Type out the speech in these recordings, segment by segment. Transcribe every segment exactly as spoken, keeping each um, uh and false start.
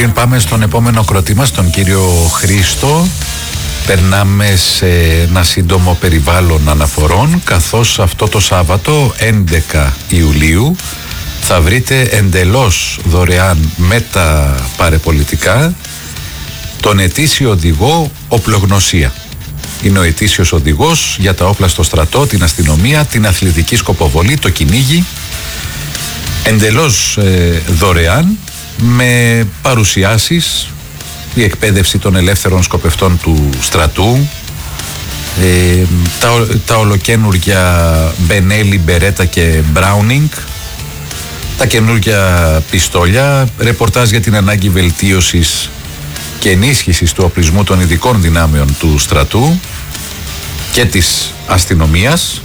Πριν πάμε στον επόμενο κροτήμα, στον κύριο Χρήστο, περνάμε σε ένα σύντομο περιβάλλον αναφορών, καθώς αυτό το Σάββατο έντεκα Ιουλίου θα βρείτε εντελώς δωρεάν με τα παρεπολιτικά τον ετήσιο οδηγό Οπλογνωσία. Είναι ο ετήσιος οδηγός για τα όπλα στο στρατό, την αστυνομία, την αθλητική σκοποβολή, το κυνήγι. Εντελώς ε, δωρεάν, με παρουσιάσεις, η εκπαίδευση των ελεύθερων σκοπευτών του στρατού, ε, τα, τα ολοκένουργια Μπενέλη, Μπερέτα και Μπράουνινγκ, τα καινούργια πιστόλια, ρεπορτάζ για την ανάγκη βελτίωσης και ενίσχυσης του οπλισμού των ειδικών δυνάμεων του στρατού και της αστυνομίας.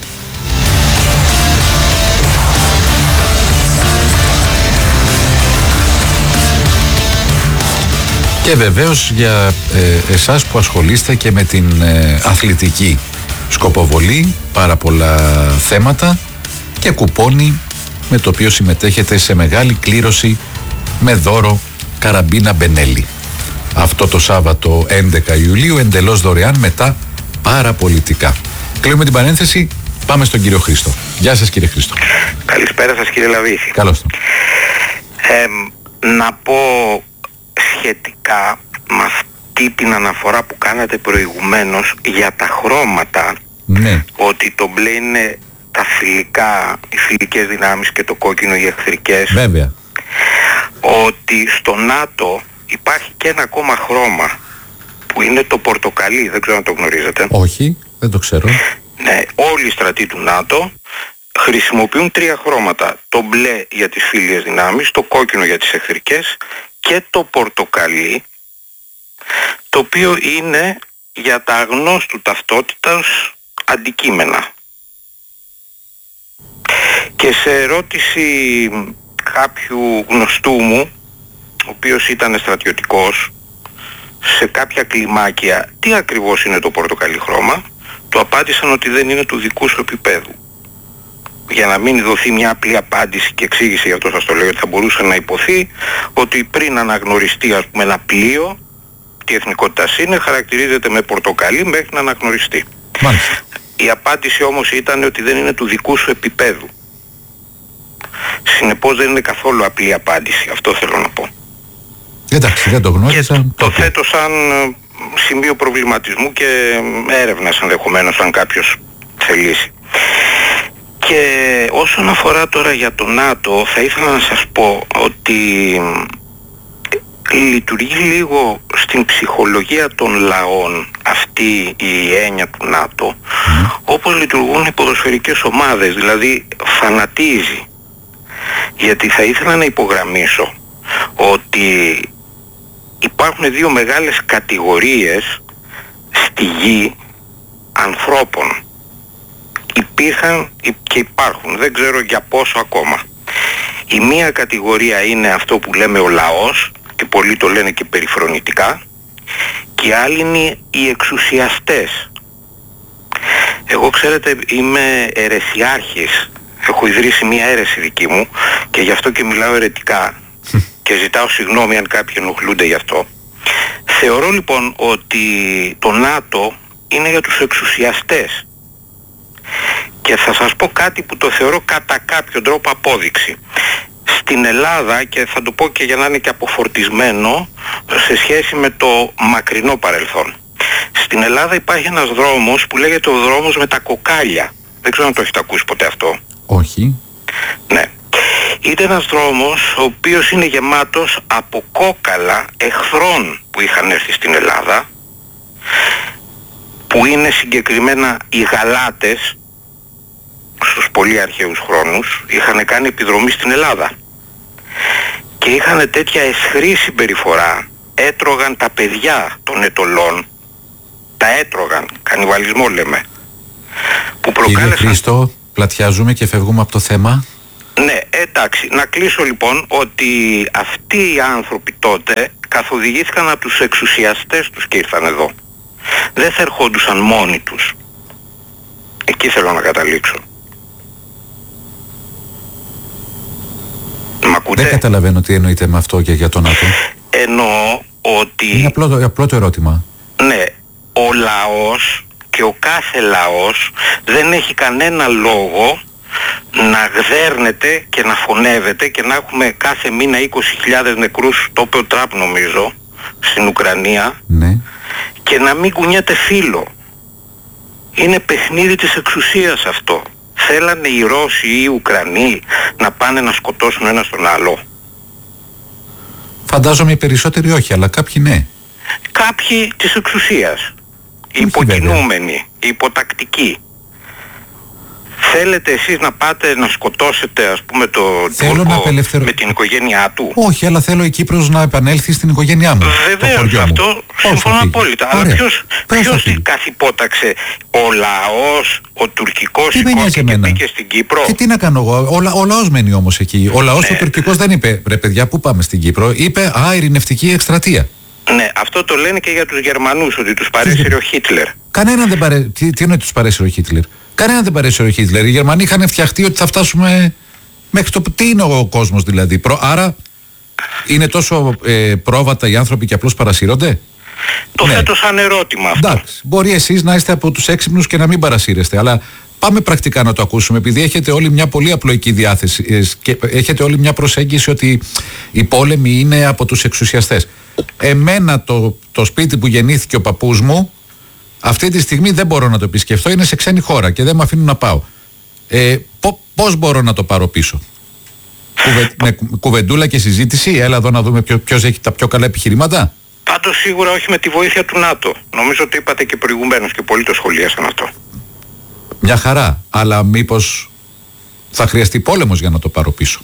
Και βεβαίως για ε, εσάς που ασχολείστε και με την ε, αθλητική σκοποβολή, πάρα πολλά θέματα και κουπόνι με το οποίο συμμετέχετε σε μεγάλη κλήρωση με δώρο καραμπίνα Μπενέλη. Αυτό το Σάββατο έντεκα Ιουλίου, εντελώς δωρεάν, μετά παραπολιτικά. Κλείνουμε την παρένθεση, πάμε στον κύριο Χρήστο. Γεια σας κύριε Χρήστο. Καλησπέρα σας κύριε Λαβίση. Καλώς το. Ε, να πω σχετικά με αυτή την αναφορά που κάνατε προηγουμένως για τα χρώματα, ναι, ότι το μπλε είναι τα φιλικά, οι φιλικές δυνάμεις και το κόκκινο οι εχθρικές. Βέβαια. Ότι στο ΝΑΤΟ υπάρχει και ένα ακόμα χρώμα που είναι το πορτοκαλί, δεν ξέρω αν το γνωρίζετε. Όχι, δεν το ξέρω. Ναι, όλοι οι στρατοί του ΝΑΤΟ χρησιμοποιούν τρία χρώματα. Το μπλε για τις φίλιες δυνάμεις, το κόκκινο για τις εχθρικές και το πορτοκαλί, το οποίο είναι για τα αγνώστου ταυτότητας αντικείμενα. Και σε ερώτηση κάποιου γνωστού μου, ο οποίος ήταν στρατιωτικός, σε κάποια κλιμάκια, τι ακριβώς είναι το πορτοκαλί χρώμα, του απάντησαν ότι δεν είναι του δικού σου επίπεδου. Για να μην δοθεί μια απλή απάντηση και εξήγηση, γι' αυτό σας το λέω, ότι θα μπορούσε να υποθεί ότι πριν αναγνωριστεί, ας πούμε, ένα πλοίο, τι εθνικότητας είναι, χαρακτηρίζεται με πορτοκαλί μέχρι να αναγνωριστεί. Μάλιστα. Η απάντηση όμως ήταν ότι δεν είναι του δικού σου επίπεδου. Συνεπώς δεν είναι καθόλου απλή απάντηση, αυτό θέλω να πω. Εντάξει, δεν το γνώρισα. Και το θέτω σαν σημείο προβληματισμού και έρευνας ενδεχομένως, αν κάποιος θελήσει. Και όσον αφορά τώρα για το ΝΑΤΟ, θα ήθελα να σας πω ότι λειτουργεί λίγο στην ψυχολογία των λαών αυτή η έννοια του ΝΑΤΟ, mm. όπως λειτουργούν οι ποδοσφαιρικές ομάδες, δηλαδή φανατίζει. Γιατί θα ήθελα να υπογραμμίσω ότι υπάρχουν δύο μεγάλες κατηγορίες στη γη ανθρώπων. Υπήρχαν και υπάρχουν, δεν ξέρω για πόσο ακόμα. Η μία κατηγορία είναι αυτό που λέμε ο λαός, και πολλοί το λένε και περιφρονητικά, και η άλλη είναι οι εξουσιαστές. Εγώ, ξέρετε, είμαι αιρεσιάρχης, έχω ιδρύσει μία αίρεση δική μου και γι' αυτό και μιλάω αιρετικά και ζητάω συγγνώμη αν κάποιοι ενοχλούνται γι' αυτό. Θεωρώ λοιπόν ότι το ΝΑΤΟ είναι για τους εξουσιαστές. Και θα σας πω κάτι που το θεωρώ κατά κάποιο τρόπο απόδειξη. Στην Ελλάδα, και θα το πω και για να είναι και αποφορτισμένο σε σχέση με το μακρινό παρελθόν. Στην Ελλάδα υπάρχει ένας δρόμος που λέγεται ο δρόμος με τα κοκάλια. Δεν ξέρω αν το έχετε ακούσει ποτέ αυτό. Όχι. Ναι. Είναι ένας δρόμος ο οποίος είναι γεμάτος από κόκαλα εχθρών που είχαν έρθει στην Ελλάδα, που είναι συγκεκριμένα οι Γαλάτες, στους πολύ αρχαίους χρόνους, είχαν κάνει επιδρομή στην Ελλάδα και είχαν τέτοια αισχρή συμπεριφορά, έτρωγαν τα παιδιά των ετωλών, τα έτρωγαν, κανιβαλισμό λέμε, που προκάλεσαν... Κύριε Χρήστο, πλατιάζουμε και φεύγουμε από το θέμα. Ναι, εντάξει, να κλείσω λοιπόν ότι αυτοί οι άνθρωποι τότε καθοδηγήθηκαν από τους εξουσιαστές τους και ήρθαν εδώ. Δεν θα ερχόντουσαν μόνοι τους. Εκεί θέλω να καταλήξω. Μ' ακούτε? Δεν καταλαβαίνω τι εννοείται με αυτό και για τον ΝΑΤΟ. Εννοώ ότι... Είναι απλό το, απλό το ερώτημα. Ναι, ο λαός και ο κάθε λαός δεν έχει κανένα λόγο να γδέρνεται και να φωνεύεται και να έχουμε κάθε μήνα είκοσι χιλιάδες νεκρούς, το είπε ο Τραμπ νομίζω, στην Ουκρανία, ναι. Και να μην κουνιέται φύλλο. Είναι παιχνίδι της εξουσίας αυτό. Θέλανε οι Ρώσοι ή οι Ουκρανοί να πάνε να σκοτώσουν ένα τον άλλο? Φαντάζομαι οι περισσότεροι όχι, αλλά κάποιοι ναι. Κάποιοι της εξουσίας. Οι υποκινούμενοι, οι υποτακτικοί. Θέλετε εσείς να πάτε να σκοτώσετε, ας πούμε, το Τούρκο απελευθερω... με την οικογένειά του? Όχι, αλλά θέλω η Κύπρος να επανέλθει στην οικογένειά μου. Βεβαίως, αυτό συμφωνώ απόλυτα. Αλλά ποιος, ποιος την καθυπόταξε? Ο λαός, ο τουρκικός σηκώθηκε και μπήκε στην Κύπρο. Και τι να κάνω εγώ, ο, ο λαός μένει όμως εκεί. Ο λαός, ναι. Ο τουρκικός δεν είπε, ρε παιδιά, πού πάμε στην Κύπρο? Είπε, α, ειρηνευτική εκστρατεία. Ναι, αυτό το λένε και για τους Γερμανούς, ότι τους παρέσυρε ο Χίτλερ. Κανέναν δεν παρέ... Τι, τι εννοεί τους παρέσυρε ο Χίτλερ? Κανέναν δεν παρέσυρε ο Χίτλερ. Οι Γερμανοί είχαν φτιαχτεί ότι θα φτάσουμε μέχρι το... Τι είναι ο κόσμος δηλαδή? Προ... Άρα είναι τόσο ε, πρόβατα οι άνθρωποι και απλώς παρασύρονται? Το ναι. θέτω σαν ερώτημα αυτό. Εντάξει, μπορεί εσείς να είστε από τους έξυπνους και να μην παρασύρεστε, αλλά πάμε πρακτικά να το ακούσουμε, επειδή έχετε όλοι μια πολύ απλοϊκή διάθεση και έχετε όλοι μια προσέγγιση ότι οι πόλεμοι είναι από τους εξουσιαστές. Εμένα το, το σπίτι που γεννήθηκε ο παππούς μου αυτή τη στιγμή δεν μπορώ να το επισκεφτώ, είναι σε ξένη χώρα και δεν με αφήνουν να πάω. Ε, πο, πώς μπορώ να το πάρω πίσω? Κουβε, με κουβεντούλα και συζήτηση, έλα εδώ να δούμε ποιο, ποιος έχει τα πιο καλά επιχειρήματα. Πάντως σίγουρα όχι με τη βοήθεια του ΝΑΤΟ. Νομίζω ότι είπατε και προηγουμένως και πολλοί το σχολίασαν αυτό. Μια χαρά, αλλά μήπως θα χρειαστεί πόλεμος για να το πάρω πίσω?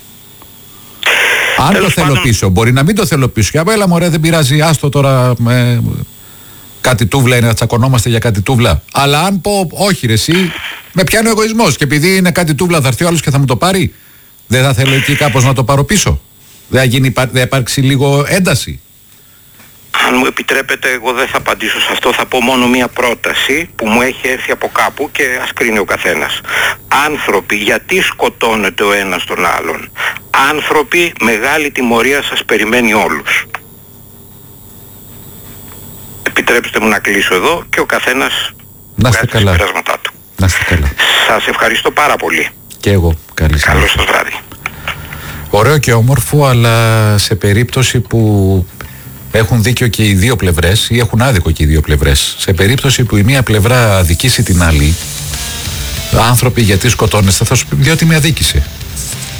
Αν Τέλος το θέλω πάντων... πίσω, μπορεί να μην το θέλω πίσω. Και έλα μωρέ, δεν πειράζει, άστο τώρα, με... κάτι τούβλα είναι, να τσακωνόμαστε για κάτι τούβλα. Αλλά αν πω όχι ρε εσύ, με πιάνει ο εγωισμός. Και επειδή είναι κάτι τούβλα θα έρθει ο άλλος και θα μου το πάρει. Δεν θα θέλω εκεί κάπως να το πάρω πίσω? Δεν θα, γίνει, θα υπάρξει λίγο ένταση? Αν μου επιτρέπετε, εγώ δεν θα απαντήσω σε αυτό. Θα πω μόνο μία πρόταση που μου έχει έρθει από κάπου και ας κρίνει ο καθένας. Άνθρωποι, γιατί σκοτώνετε ο ένας τον άλλον? Άνθρωποι, μεγάλη τιμωρία σας περιμένει όλους. Επιτρέψτε μου να κλείσω εδώ και ο καθένας να είστε καλά. Τα συμπεράσματά του. Να είστε καλά. Σας ευχαριστώ πάρα πολύ. Και εγώ. Καλή συνέχεια. Καλό σας βράδυ. Ωραίο και όμορφο, αλλά σε περίπτωση που έχουν δίκιο και οι δύο πλευρές ή έχουν άδικο και οι δύο πλευρές, σε περίπτωση που η μία πλευρά αδικήσει την άλλη, άνθρωποι γιατί σκοτώνεστε, θα σου πει διότι με αδίκησε.